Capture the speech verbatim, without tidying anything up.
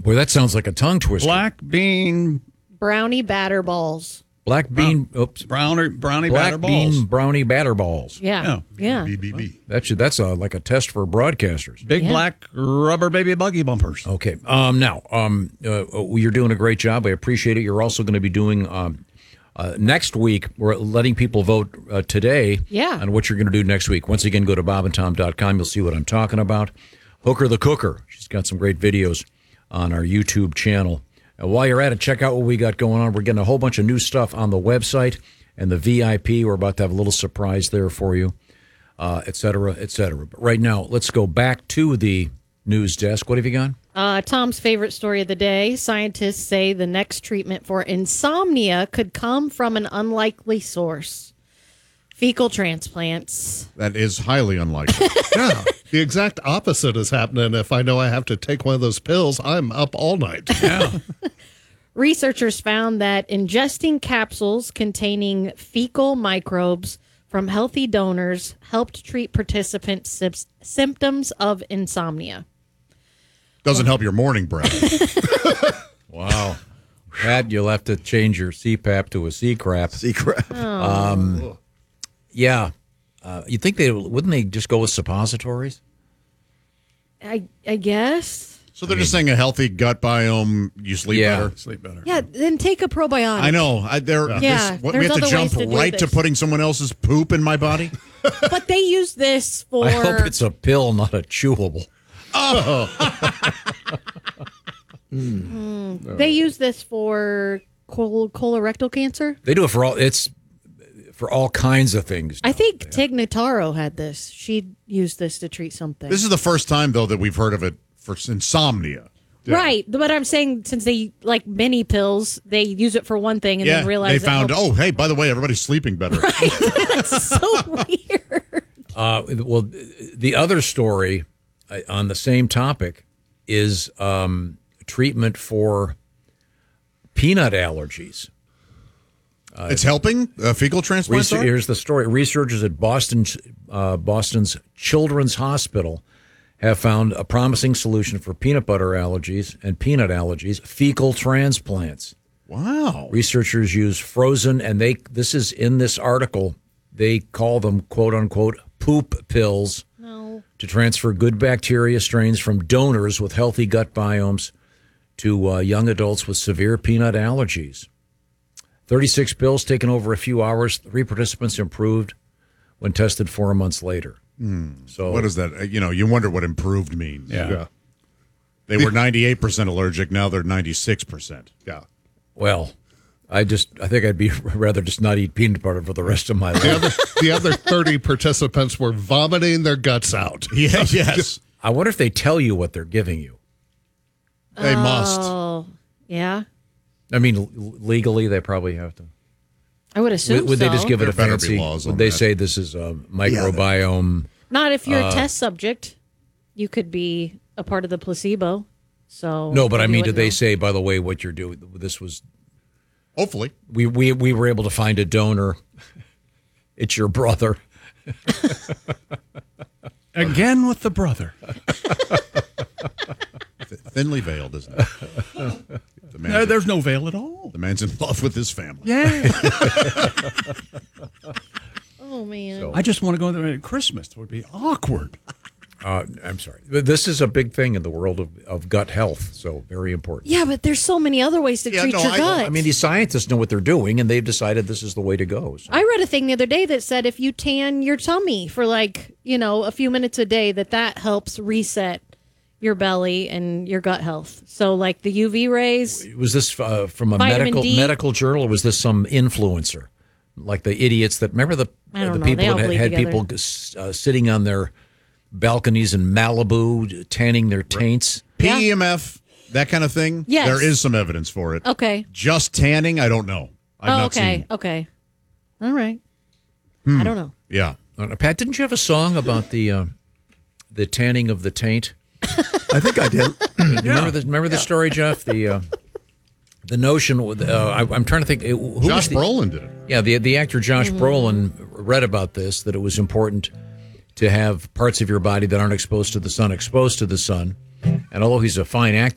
Boy, that sounds like a tongue twister. Black bean. Brownie batter balls. Black bean, uh, oops. Brownie, brownie Black batter bean balls. brownie batter balls. Yeah. Yeah. B B B. That should, that's a, like a test for broadcasters. Big Yeah. black rubber baby buggy bumpers. Okay. Um, now, um, uh, you're doing a great job. I appreciate it. You're also going to be doing um, uh, next week. We're letting people vote uh, today Yeah. on what you're going to do next week. Once again, go to bob and tom dot com. You'll see what I'm talking about. Hooker the Cooker. She's got some great videos on our YouTube channel. And while you're at it, check out what we got going on. We're getting a whole bunch of new stuff on the website and the V I P. We're about to have a little surprise there for you, uh, et cetera, et cetera. But right now, let's go back to the news desk. What have you got? Uh, Tom's favorite story of the day. Scientists say the next treatment for insomnia could come from an unlikely source. Fecal transplants. That is highly unlikely. Yeah, the exact opposite is happening. If I know I have to take one of those pills, I'm up all night. Yeah. Researchers found that ingesting capsules containing fecal microbes from healthy donors helped treat participants' sym- symptoms of insomnia. Doesn't help your morning breath. Wow. Pat, you'll have to change your C PAP to a C CRAP. C CRAP. Um, yeah. Uh, you think they wouldn't they just go with suppositories? I I guess. So they're just saying a healthy gut biome, you sleep Yeah. better. Sleep better. Yeah, then take a probiotic. I know. I, there, Yeah, this, what, there's we have to other jump ways to do right to this. putting someone else's poop in my body. But they use this for. I hope it's a pill, not a chewable. They use this for col- colorectal cancer. They do it for all. It's for all kinds of things. I think Tig Notaro had this. She used this to treat something. This is the first time, though, that we've heard of it for insomnia. Right, but I'm saying since they like mini pills, they use it for one thing and Yeah, then realize they found, that, oh, hey, by the way, everybody's sleeping better. That's so weird. Uh, well, the other story uh, on the same topic is um, treatment for peanut allergies. Uh, it's helping uh, fecal transplants. Research, here's the story. Researchers at Boston, uh, Boston's Children's Hospital have found a promising solution for peanut butter allergies and peanut allergies, fecal transplants. Wow. Researchers use frozen, and they this is in this article, they call them, quote unquote, poop pills No. to transfer good bacteria strains from donors with healthy gut biomes to uh, young adults with severe peanut allergies. thirty-six pills taken over a few hours. Three participants improved when tested four months later. Mm. So what is that? Uh, You know, you wonder what improved means. Yeah. Yeah. They were ninety-eight percent allergic. Now they're ninety-six percent. Yeah. Well, I just I think I'd be rather just not eat peanut butter for the rest of my The life. other, the other thirty participants were vomiting their guts out. Yeah, yes. I wonder if they tell you what they're giving you. They must. Oh, yeah. I mean, l- legally, they probably have to. I would assume Would, would they so. just give it There a better be fancy? laws Would on they that. say this is a microbiome? Not if you're Uh, a test subject. You could be a part of the placebo. So No, but I you mean, did wouldn't they know. say, by the way, what you're doing? This was Hopefully. we we we were able to find a donor. It's your brother. Again with the brother. Th- Thinly veiled, isn't it? The man's, No, there's no veil at all. the man's in love with his family. Yeah. Oh man. I just want to go there at Christmas. It would be awkward. Uh, I'm sorry. This is a big thing in the world of, of gut health, so very important. Yeah, but there's so many other ways to Yeah, treat no, your I- gut. I mean, these scientists know what they're doing, and they've decided this is the way to go. So. I read a thing the other day that said if you tan your tummy for like, you know, a few minutes a day, that that helps reset your belly and your gut health. So like the U V rays. Was this uh, from a Vitamin medical D? medical journal, or was this some influencer, like the idiots that remember the I don't the know. people They all that had, bleed had together. people uh, sitting on their balconies in Malibu tanning their taints? P E M F, that kind of thing. Yes. There is some evidence for it. Okay. Just tanning, I don't know. I've oh, not okay. seen. Okay. All right. I don't know. Yeah. Uh, Pat, didn't you have a song about the uh, the tanning of the taint? I think I did. Remember the remember the story, Jeff? The uh, the notion. with, Uh, I, I'm trying to think. Who was Josh the, Brolin did it. Yeah, the the actor Josh Brolin read about this, that it was important to have parts of your body that aren't exposed to the sun exposed to the sun. And although he's a fine actor,